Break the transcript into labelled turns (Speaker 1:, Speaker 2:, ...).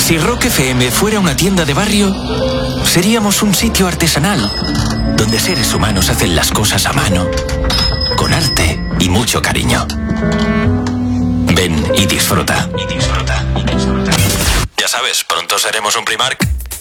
Speaker 1: Si Rock FM fuera una tienda de barrio, seríamos un sitio artesanal, donde seres humanos hacen las cosas a mano, con arte y mucho cariño. Ven y disfruta. Ya sabes, pronto seremos un Primark.